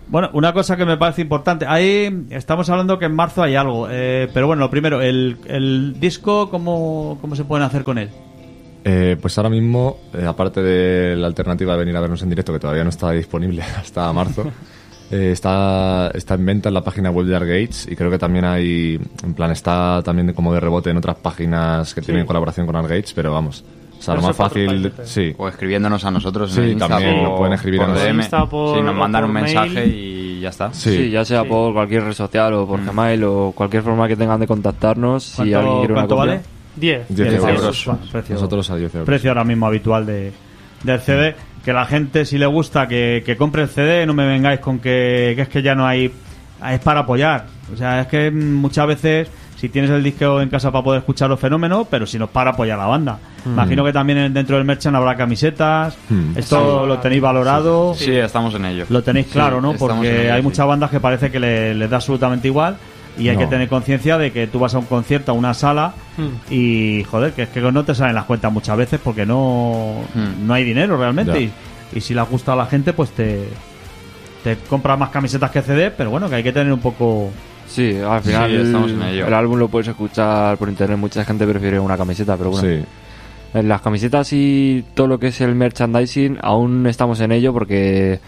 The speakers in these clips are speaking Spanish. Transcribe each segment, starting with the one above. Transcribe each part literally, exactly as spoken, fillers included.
Bueno, una cosa que me parece importante, ahí estamos hablando que en marzo hay algo, eh, pero bueno, lo primero, el, el disco, ¿cómo, ¿cómo se pueden hacer con él? Eh, pues ahora mismo, eh, aparte de la alternativa de venir a vernos en directo, que todavía no está disponible hasta marzo, eh, está, está en venta en la página web de Artgates, y creo que también hay, en plan, está también como de rebote en otras páginas que sí. tienen colaboración con Artgates, pero vamos... O sea, lo más fácil, sí. O escribiéndonos a nosotros sí, en el Insta, también por, lo pueden escribir por a D M. Por, sí, nos mandan un mensaje mail. Y ya está. Sí, sí ya sea sí. por cualquier red social o por mm. Gmail o cualquier forma que tengan de contactarnos. Si alguien quiere una ¿Cuánto copia. vale? diez diez euros. Bueno, precio, Nosotros a diez euros. Precio ahora mismo habitual de, del C D. Que la gente, si le gusta, que, que compre el C D, no me vengáis con que, que es que ya no hay... Es para apoyar. O sea, es que muchas veces... Si tienes el disco en casa para poder escuchar los fenómenos, pero si no es para apoyar a la banda. Mm. Imagino que también dentro del merchant habrá camisetas. Mm. Esto sí. lo tenéis valorado. Sí, sí, estamos en ello. Lo tenéis claro, sí, ¿no? Porque ello, hay sí. muchas bandas que parece que les le da absolutamente igual. Y hay no. que tener conciencia de que tú vas a un concierto, a una sala, mm. y joder, que es que no te salen las cuentas muchas veces porque no, mm. no hay dinero realmente. Y, y si les gusta a la gente, pues te, te compras más camisetas que C D, pero bueno, que hay que tener un poco... Sí, al final sí, estamos en ello. El álbum lo puedes escuchar por internet. Mucha gente prefiere una camiseta, pero bueno. Sí. En las camisetas y todo lo que es el merchandising aún estamos en ello porque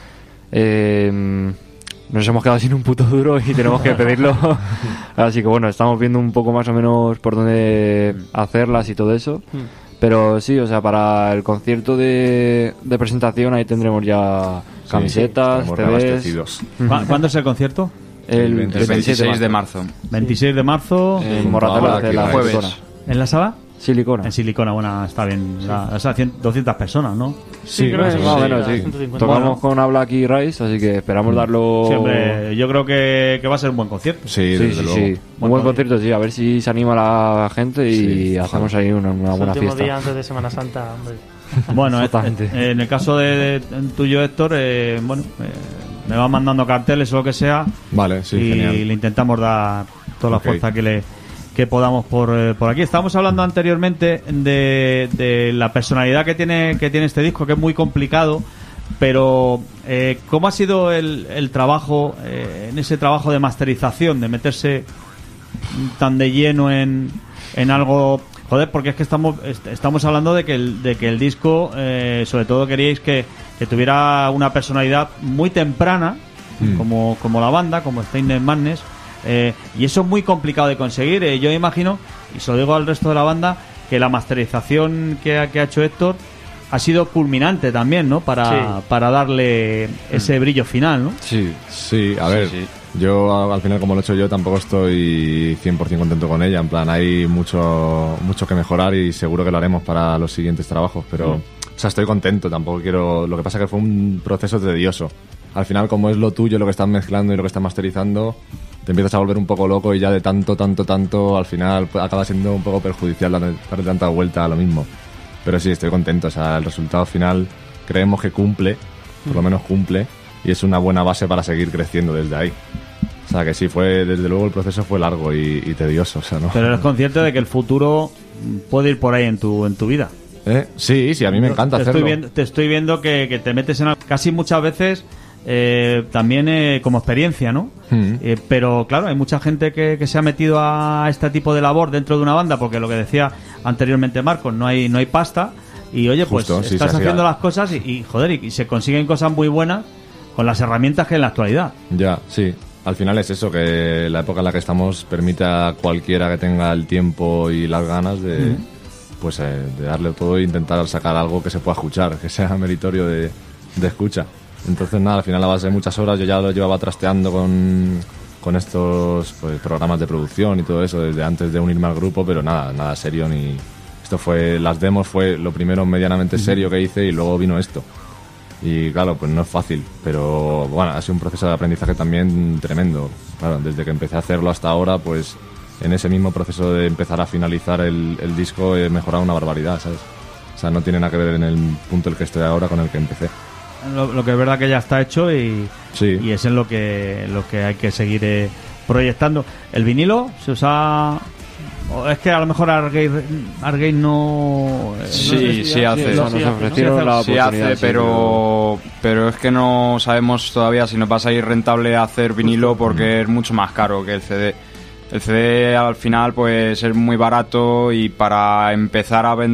eh, nos hemos quedado sin un puto duro y tenemos que pedirlo. Así que bueno, estamos viendo un poco más o menos por dónde hacerlas y todo eso. Pero sí, o sea, para el concierto de, de presentación ahí tendremos ya camisetas, sí, C Ds. ¿Cuándo es el concierto? El, el veintiséis de marzo. veintiséis de marzo. En Moratola, de la jueves. ¿En la sala? Silicona. En Silicona, bueno, está bien. Sí. La, o sea, cien, doscientas personas, ¿no? Sí, sí creo que sí. Más o menos, sí. Tocamos bueno. con Habla aquí Rice, así que esperamos darlo... Sí, hombre, yo creo que, que va a ser un buen concierto. Sí, sí, desde sí, luego. Sí. Un buen concierto, sí. A ver si se anima la gente y sí, hacemos ahí una, una buena último fiesta. Día antes de Semana Santa, hombre. Bueno, eh, en el caso de, de tuyo, Héctor, eh, bueno... Eh, me va mandando carteles o lo que sea. Vale, sí, y genial. le intentamos dar toda la okay. fuerza que le que podamos por, eh, por aquí. Estábamos hablando anteriormente de, de la personalidad que tiene que tiene este disco, que es muy complicado, pero eh, ¿cómo ha sido el, el trabajo, eh, en ese trabajo de masterización, de meterse tan de lleno en, en algo... Joder, porque es que estamos estamos hablando de que el, de que el disco, eh, sobre todo queríais que, que tuviera una personalidad muy temprana, mm. como, como la banda, como Steiner Madness, eh, y eso es muy complicado de conseguir. Eh, yo imagino, y se lo digo al resto de la banda, que la masterización que ha, que ha hecho Héctor ha sido culminante también, ¿no? Para, sí. para darle ese mm. brillo final, ¿no? Sí, sí, a ver... Sí, sí. Yo, al final, como lo he hecho yo, tampoco estoy cien por ciento contento con ella. En plan, hay mucho mucho que mejorar y seguro que lo haremos para los siguientes trabajos. Pero, mm. o sea, estoy contento. Tampoco quiero... Lo que pasa es que fue un proceso tedioso. Al final, como es lo tuyo, lo que estás mezclando y lo que estás masterizando, te empiezas a volver un poco loco y ya de tanto, tanto, tanto, al final acaba siendo un poco perjudicial darle tanta vuelta a lo mismo. Pero sí, estoy contento. O sea, el resultado final creemos que cumple, por lo menos cumple, y es una buena base para seguir creciendo desde ahí. O sea que sí, fue desde luego el proceso fue largo y, y tedioso, o sea, ¿no? Pero eres consciente de que el futuro puede ir por ahí en tu en tu vida. ¿Eh? Sí, sí, a mí me encanta te hacerlo. Estoy viendo, te estoy viendo que, que te metes en... Casi muchas veces eh, también eh, como experiencia, ¿no? Mm. Eh, pero claro, hay mucha gente que, que se ha metido a este tipo de labor dentro de una banda porque lo que decía anteriormente Marcos, no hay, no hay pasta y oye, Justo, pues sí, estás sí, haciendo sí. las cosas y, y joder, y, y se consiguen cosas muy buenas con las herramientas que hay en la actualidad. Ya, sí. Al final es eso, que la época en la que estamos permite a cualquiera que tenga el tiempo y las ganas de, mm. pues, eh, de darle todo e intentar sacar algo que se pueda escuchar, que sea meritorio de, de escucha. Entonces nada, al final a base de muchas horas yo ya lo llevaba trasteando con, con estos pues, programas de producción y todo eso desde antes de unirme al grupo, pero nada, nada serio ni... Esto fue, las demos fue lo primero medianamente mm. serio que hice y luego vino esto. Y claro, pues no es fácil, pero bueno, ha sido un proceso de aprendizaje también tremendo. Claro, desde que empecé a hacerlo hasta ahora, pues en ese mismo proceso de empezar a finalizar el, el disco he mejorado una barbaridad, ¿sabes? O sea, no tiene nada que ver en el punto en el que estoy ahora con el que empecé. Lo, lo que es verdad que ya está hecho y, sí. y es en lo que, lo que hay que seguir eh, proyectando. ¿El vinilo se os ha o es que a lo mejor Argate, Argate no... eh, Sí, no sé si sí hace. Nos Sí, ofrecieron ¿no? la Sí oportunidad. hace, sí, pero pero es que no sabemos todavía si nos va a salir rentable hacer vinilo porque es mucho más caro que el C D. El C D al final pues es muy barato y para empezar a vender